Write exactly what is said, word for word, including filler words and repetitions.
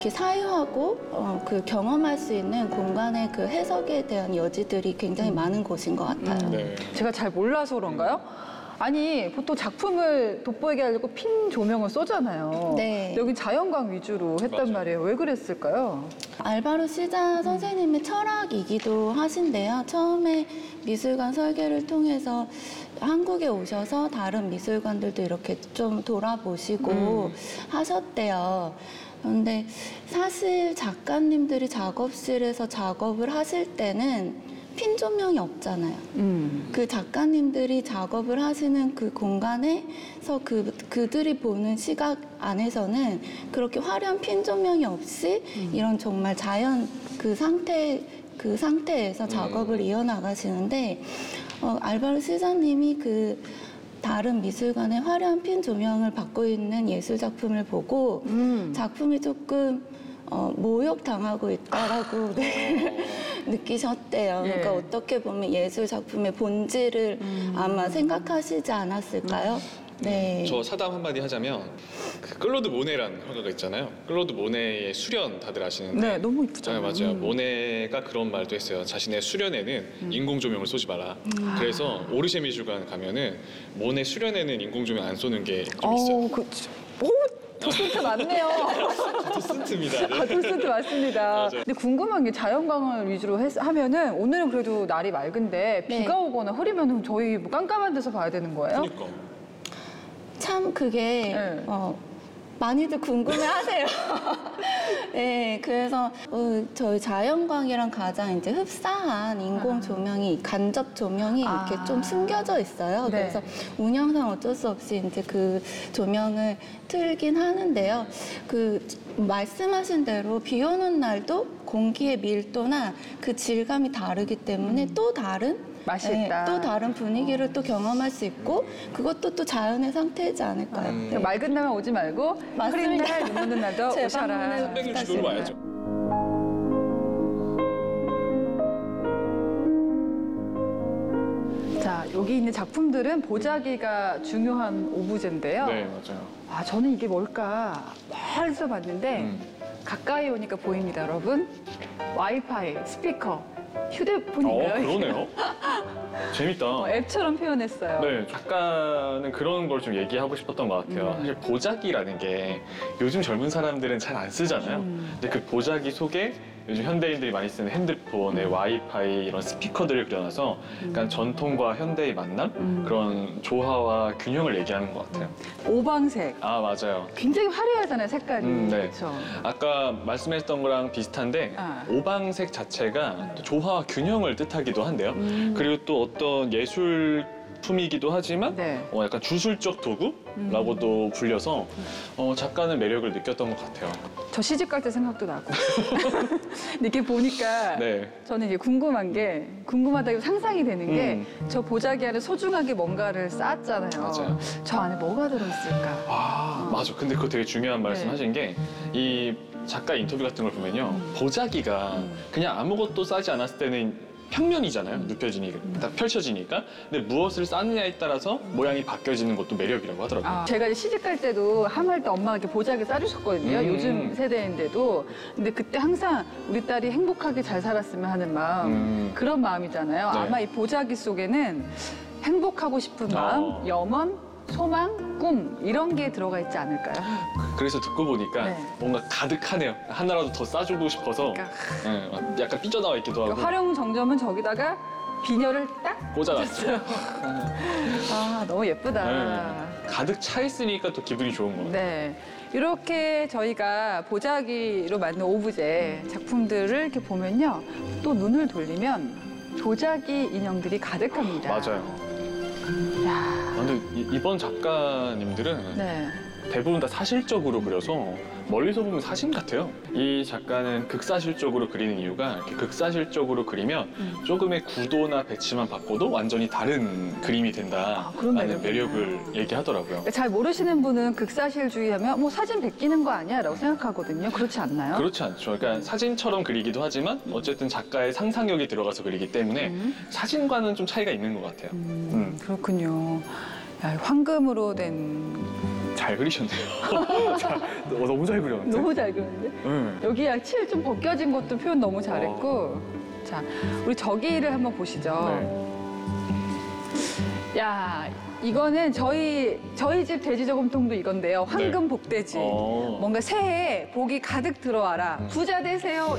이렇게 사유하고 어, 그 경험할 수 있는 공간의 그 해석에 대한 여지들이 굉장히 많은 곳인 것 같아요. 음. 네. 제가 잘 몰라서 그런가요? 아니 보통 작품을 돋보이게 하려고 핀 조명을 쏘잖아요. 네. 여기 자연광 위주로 했단 맞아요. 말이에요. 왜 그랬을까요? 알바로 시자 선생님의 철학이기도 하신데요. 처음에 미술관 설계를 통해서 한국에 오셔서 다른 미술관들도 이렇게 좀 돌아보시고 음. 하셨대요. 그런데 사실 작가님들이 작업실에서 작업을 하실 때는 핀 조명이 없잖아요. 음. 그 작가님들이 작업을 하시는 그 공간에서 그, 그들이 보는 시각 안에서는 그렇게 화려한 핀 조명이 없이 음. 이런 정말 자연 그 상태, 그 상태에서 작업을 음. 이어나가시는데, 어, 알바로 시자님이 그 다른 미술관의 화려한 핀 조명을 받고 있는 예술 작품을 보고 음. 작품이 조금 어, 모욕당하고 있다라고 네, 느끼셨대요. 예. 그러니까 어떻게 보면 예술 작품의 본질을 음. 아마 생각하시지 않았을까요? 네. 저 사담 한마디 하자면 그 클로드 모네라는 화가가 있잖아요. 클로드 모네의 수련 다들 아시는데 네, 너무 네, 이쁘잖아요. 맞아요. 음. 모네가 그런 말도 했어요. 자신의 수련회는 인공 조명을 쏘지 마라. 그래서 오르쉐 미술관 가면은 모네 수련회는 인공 조명 안 쏘는 게 좀 있어요. 어, 그, 오, 도슨트 맞네요. 도슨트입니다. 네. 아, 도슨트 맞습니다. 맞아요. 근데 궁금한 게 자연광을 위주로 했, 하면은 오늘은 그래도 날이 맑은데 네. 비가 오거나 흐리면 저희 뭐 깜깜한 데서 봐야 되는 거예요? 그러니까. 참 그게 네. 어, 많이들 궁금해하세요. 네, 그래서 어, 저희 자연광이랑 가장 이제 흡사한 인공 조명이 간접 조명이 아. 이렇게 좀 숨겨져 있어요. 네. 그래서 운영상 어쩔 수 없이 이제 그 조명을 틀긴 하는데요. 그 말씀하신 대로 비 오는 날도 공기의 밀도나 그 질감이 다르기 때문에 또 다른 맛이 네, 있다. 또 다른 분위기를 또 경험할 수 있고 그것도 또 자연의 상태이지 않을까요? 음. 그러니까 맑은 날만 오지 말고 흐린 맞습니다. 날, 눈 오는 날도 제 오셔라. 방문을 삼백육십 도로 와야죠. 자, 여기 있는 작품들은 보자기가 중요한 오브제인데요. 네, 맞아요. 아, 저는 이게 뭘까 멀리서 봤는데 음. 가까이 오니까 보입니다, 여러분. 와이파이, 스피커, 어, 휴대폰인가요? 이게? 그러네요. 재밌다. 어, 앱처럼 표현했어요. 네, 작가는 그런 걸 좀 얘기하고 싶었던 것 같아요. 음. 사실 보자기라는 게 요즘 젊은 사람들은 잘 안 쓰잖아요. 음. 근데 그 보자기 속에 요즘 현대인들이 많이 쓰는 핸드폰에 음. 와이파이 이런 스피커들을 그려놔서 약간 전통과 현대의 만남? 음. 그런 조화와 균형을 얘기하는 것 같아요. 오방색. 아, 맞아요. 굉장히 화려하잖아요, 색깔이. 음, 네. 그렇죠. 아까 말씀했던 거랑 비슷한데 아. 오방색 자체가 또 조화와 균형을 뜻하기도 한데요. 음. 그리고 또 어떤 예술품이기도 하지만 네. 어, 약간 주술적 도구라고도 불려서 어, 작가는 매력을 느꼈던 것 같아요. 저 시집 갈 때 생각도 나고. 근데 이렇게 보니까 네. 저는 이게 궁금한 게 궁금하다고 상상이 되는 게 저 보자기 안에 소중하게 뭔가를 쌓았잖아요. 맞아요. 저 안에 뭐가 들어있을까? 아, 맞아. 근데 그거 되게 중요한 말씀 네. 하신 게 이 작가 인터뷰 같은 걸 보면요. 보자기가 그냥 아무것도 싸지 않았을 때는 평면이잖아요. 눕혀지니까, 다 펼쳐지니까. 근데 무엇을 쌓느냐에 따라서 모양이 바뀌어지는 것도 매력이라고 하더라고요. 아, 제가 이제 시집 갈 때도 하말 때 엄마가 이렇게 보자기 싸주셨거든요. 음. 요즘 세대인데도. 근데 그때 항상 우리 딸이 행복하게 잘 살았으면 하는 마음, 음. 그런 마음이잖아요. 네. 아마 이 보자기 속에는 행복하고 싶은 마음, 어. 염원, 소망, 꿈 이런 게 들어가 있지 않을까요? 그래서 듣고 보니까 네. 뭔가 가득하네요. 하나라도 더 싸주고 싶어서 그러니까 네, 약간 삐져나와 있기도 하고 그 활용 정점은 저기다가 비녀를 딱 꽂아놨죠. 아, 너무 예쁘다. 네. 가득 차 있으니까 또 기분이 좋은 것 같아요. 네. 이렇게 저희가 보자기로 만든 오브제 작품들을 이렇게 보면요. 또 눈을 돌리면 보자기 인형들이 가득합니다. 맞아요. 야, 아, 근데 이- 이번 작가님들은 네. 대부분 다 사실적으로 그려서 멀리서 보면 사진 같아요. 이 작가는 극사실적으로 그리는 이유가 이렇게 극사실적으로 그리면 음. 조금의 구도나 배치만 바꿔도 완전히 다른 그림이 아, 그런 된다라는 매력이구나. 매력을 얘기하더라고요. 잘 모르시는 분은 극사실주의하면 뭐 사진 베끼는 거 아니야? 라고 생각하거든요. 그렇지 않나요? 그렇지 않죠. 그러니까 사진처럼 그리기도 하지만 어쨌든 작가의 상상력이 들어가서 그리기 때문에 음. 사진과는 좀 차이가 있는 것 같아요. 음, 음. 그렇군요. 야, 황금으로 된 잘 그리셨네요. 자, 어, 너무 잘 그렸는데. 너무 잘 그렸는데? 응. 여기 칠 좀 벗겨진 것도 표현 너무 잘했고. 자, 우리 저기를 한번 보시죠. 네. 야, 이거는 저희 저희 집 돼지 저금통도 이건데요. 황금 복돼지. 어. 뭔가 새해 복이 가득 들어와라. 부자 되세요.